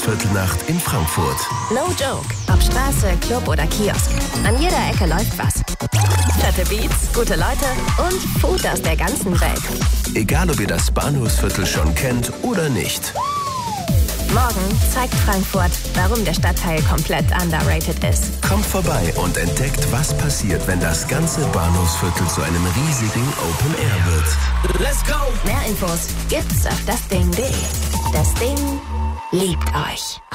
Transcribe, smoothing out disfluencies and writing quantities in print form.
Bahnhofsviertelnacht in Frankfurt. No joke. Ob Straße, Club oder Kiosk. An jeder Ecke läuft was. Fette Beats, gute Leute und Food aus der ganzen Welt. Egal, ob ihr das Bahnhofsviertel schon kennt oder nicht. Morgen zeigt Frankfurt, warum der Stadtteil komplett underrated ist. Kommt vorbei und entdeckt, was passiert, wenn das ganze Bahnhofsviertel zu einem riesigen Open Air wird. Let's go! Mehr Infos gibt's auf dasding.de. Das Ding liebt euch.